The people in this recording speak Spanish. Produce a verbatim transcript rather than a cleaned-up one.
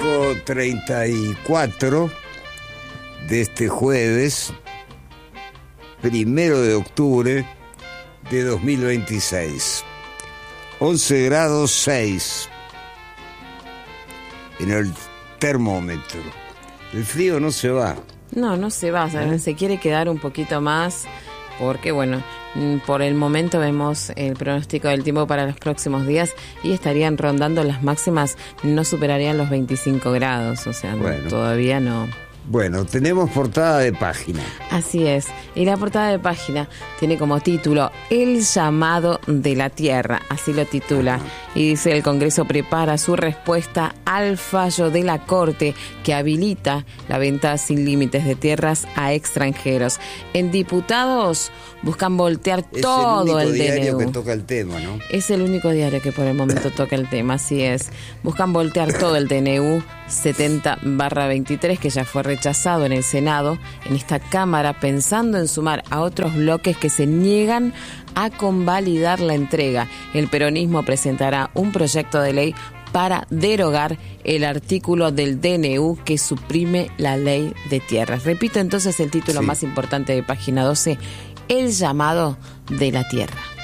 cinco treinta y cuatro de este jueves, primero de octubre de dos mil veintiséis. once grados seis en el termómetro. El frío no se va. No, no se va, ¿eh? Se quiere quedar un poquito más porque, bueno, por el momento vemos el pronóstico del tiempo para los próximos días y estarían rondando las máximas, no superarían los veinticinco grados, o sea, bueno, todavía no. Bueno, tenemos portada de página. Así es, y la portada de página tiene como título El llamado de la tierra, así lo titula. Ajá. Y dice: el Congreso prepara su respuesta al fallo de la Corte que habilita la venta sin límites de tierras a extranjeros. En diputados buscan voltear es todo el, el D N U. Es el único diario que toca el tema, ¿no? Es el único diario que por el momento toca el tema, así es. Buscan voltear todo el D N U setenta barra veintitrés, que ya fue rechazado en el Senado, en esta Cámara, pensando en sumar a otros bloques que se niegan a convalidar la entrega. El peronismo presentará un proyecto de ley para derogar el artículo del D N U que suprime la ley de tierras. Repito entonces el título sí. más importante de página doce: El llamado de la tierra.